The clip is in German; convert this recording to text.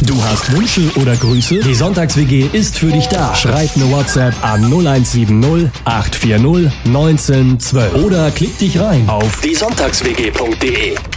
Du hast Wünsche oder Grüße? Die Sonntags-WG ist für dich da. Schreib eine WhatsApp an 0170 840 1912 oder klick dich rein auf diesonntagswg.de.